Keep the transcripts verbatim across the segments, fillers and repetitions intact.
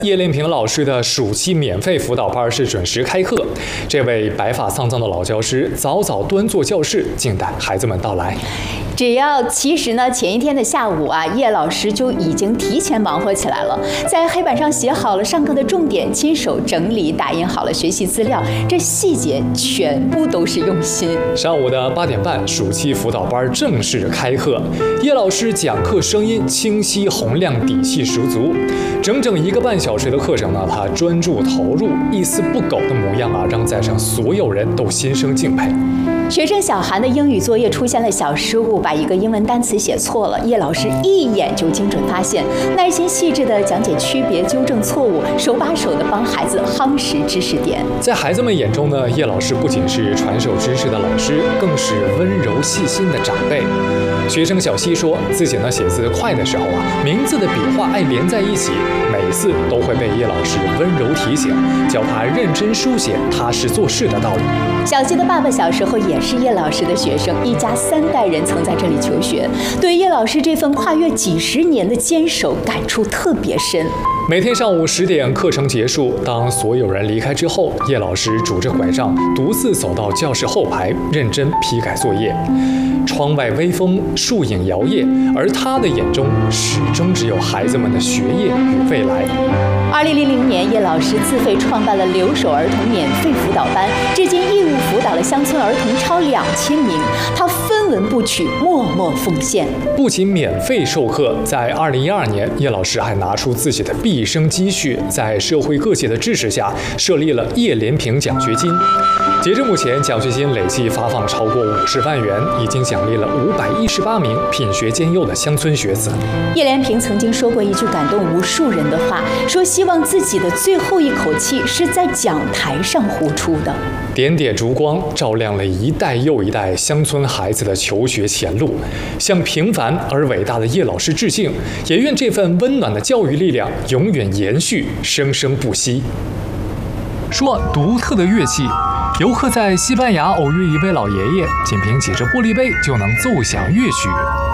叶连平老师的暑期免费辅导班是准时开课，这位白发苍苍的老教师早早端坐教室，静待孩子们到来。 只要其实呢，前一天的下午啊，叶老师就已经提前忙活起来了，在黑板上写好了上课的重点，亲手整理打印好了学习资料，这细节全部都是用心。 上午的八点半，暑期辅导班正式开课，叶老师讲课声音清晰洪亮，底气十足。整整一个半小时的课程呢，他专注投入，一丝不苟的模样啊，让在场所有人都心生敬佩。 学生小韩的英语作业出现了小失误，把一个英文单词写错了，叶老师一眼就精准发现，耐心细致地讲解区别，纠正错误，手把手地帮孩子夯实知识点。 在孩子们眼中呢，叶老师不仅是传授知识的老师，更是温柔细心的长辈。学生小西说，自己呢写字快的时候啊，名字的笔画爱连在一起，每次都会被叶老师温柔提醒，教他认真书写、踏实做事的道理。 小西的爸爸小时候也是叶老师的学生，一家三代人曾在这里求学，对叶老师这份跨越几十年的坚守感触特别深。 每天上午十点，课程结束，当所有人离开之后，叶老师拄着拐杖，独自走到教室后排，认真批改作业。窗外微风，树影摇曳，而他的眼中始终只有孩子们的学业与未来。 二零零零年，叶老师自费创办了留守儿童免费辅导班，至今义务辅导了乡村儿童超两千名。他分文不取，默默奉献。 不仅免费授课，在二零一二年，叶老师还拿出自己的毕生积蓄，在社会各界的支持下，设立了叶连平奖学金。截至目前，奖学金累计发放超过五十万元，已经奖励了五百一十八名品学兼优的乡村学子。 叶连平曾经说过一句感动无数人的话，说希望自己的最后一口气是在讲台上呼出的。 点点烛光照亮了一代又一代乡村孩子的求学前路，向平凡而伟大的叶老师致敬，也愿这份温暖的教育力量永远延续，生生不息。说独特的乐器，游客在西班牙偶遇一位老爷爷，仅凭几只玻璃杯就能奏响乐曲。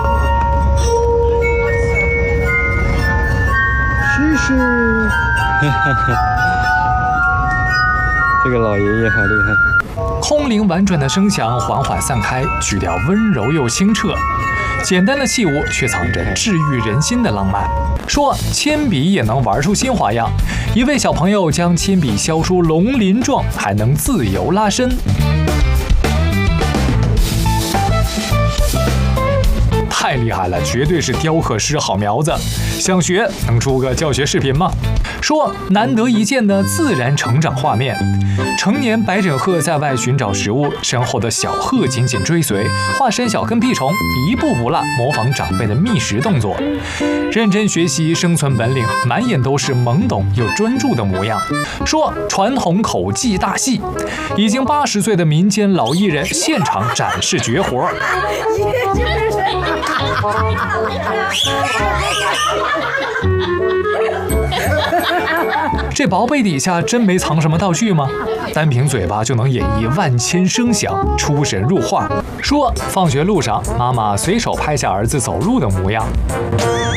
叔叔，这个老爷爷好厉害。 空灵婉转的声响缓缓散开，曲调温柔又清澈。简单的器物却藏着治愈人心的浪漫。说铅笔也能玩出新花样，一位小朋友将铅笔削出龙鳞状，还能自由拉伸。太厉害了，绝对是雕刻师好苗子。想学能出个教学视频吗？说难得一见的自然成长画面，成年白枕鹤在外寻找食物，身后的小鹤紧紧追随，化身小跟屁虫，一步不落，模仿长辈的觅食动作，认真学习生存本领，满眼都是懵懂又专注的模样。说传统口技大戏，已经八十岁的民间老艺人现场展示绝活。这薄被底下真没藏什么道具吗？单凭嘴巴就能演绎万千声响，出神入化。说放学路上，妈妈随手拍下儿子走路的模样。